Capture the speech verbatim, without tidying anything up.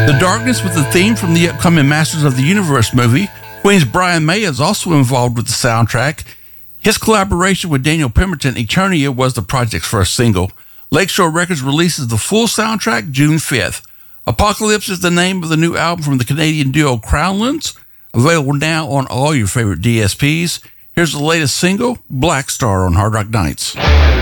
The Darkness with the theme from the upcoming Masters of the Universe movie. Queen's Brian May is also involved with the soundtrack. His collaboration with Daniel Pemberton, Eternia, was the project's first single. Lakeshore Records releases the full soundtrack June fifth. Apocalypse is the name of the new album from the Canadian duo Crownlands, available now on all your favorite D S Ps. Here's the latest single, Black Star, on Hard Rock Nights.